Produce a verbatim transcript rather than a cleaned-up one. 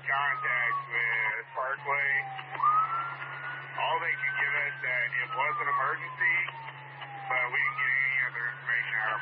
contact with Parkway. All they could give us that it was an emergency, but we didn't get any other information out